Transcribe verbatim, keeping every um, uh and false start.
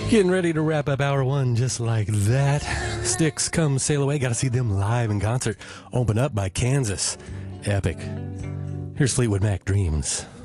Getting ready to wrap up hour one just like that. Styx Come Sail Away. Got to see them live in concert. Open up by Kansas. Epic. Here's Fleetwood Mac Dreams.